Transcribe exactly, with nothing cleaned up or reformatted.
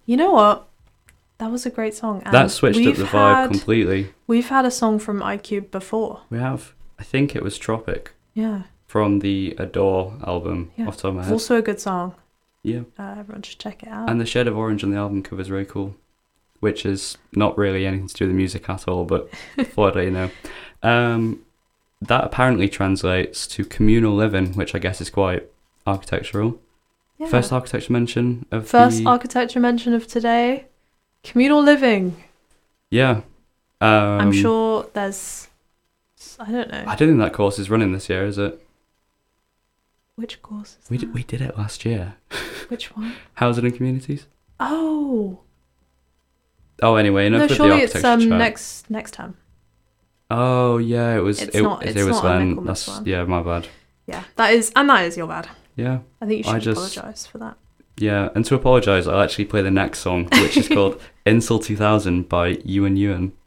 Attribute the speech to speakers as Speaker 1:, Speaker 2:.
Speaker 1: You know what? That was a great song. And
Speaker 2: that switched up
Speaker 1: we've
Speaker 2: the vibe
Speaker 1: had-
Speaker 2: completely.
Speaker 1: We've had a song from iCube before.
Speaker 2: We have, I think it was Tropic
Speaker 1: Yeah.
Speaker 2: from the Adore album,
Speaker 1: Yeah.
Speaker 2: off the top of my
Speaker 1: It's
Speaker 2: head.
Speaker 1: also a good song.
Speaker 2: Yeah.
Speaker 1: Uh, everyone should check it out.
Speaker 2: And the shade of orange on the album cover is very cool, which is not really anything to do with the music at all, but thought I'd let you know. Um, that apparently translates to communal living, which I guess is quite architectural.
Speaker 1: Yeah.
Speaker 2: First architecture mention of
Speaker 1: First
Speaker 2: the...
Speaker 1: architecture mention of today. Communal living.
Speaker 2: Yeah. Um,
Speaker 1: I'm sure there's... I don't know.
Speaker 2: I don't think that course is running this year, is it?
Speaker 1: Which course is
Speaker 2: We
Speaker 1: that?
Speaker 2: d- we did it last year.
Speaker 1: Which one?
Speaker 2: Housing and communities.
Speaker 1: Oh.
Speaker 2: Oh, anyway, enough
Speaker 1: No,
Speaker 2: with the
Speaker 1: surely
Speaker 2: architecture
Speaker 1: it's um,
Speaker 2: chat.
Speaker 1: next next term.
Speaker 2: Oh yeah, it was.
Speaker 1: It's
Speaker 2: it,
Speaker 1: not-
Speaker 2: it,
Speaker 1: it's
Speaker 2: was
Speaker 1: not a
Speaker 2: then.
Speaker 1: Michaelmas
Speaker 2: That's
Speaker 1: one.
Speaker 2: yeah, my bad.
Speaker 1: Yeah, that is, and that is your bad.
Speaker 2: Yeah,
Speaker 1: I think you
Speaker 2: I
Speaker 1: should
Speaker 2: just-
Speaker 1: apologise for that.
Speaker 2: yeah. And to apologise, I'll actually play the next song, which is called "Insult two thousand" by Ewan Ewan.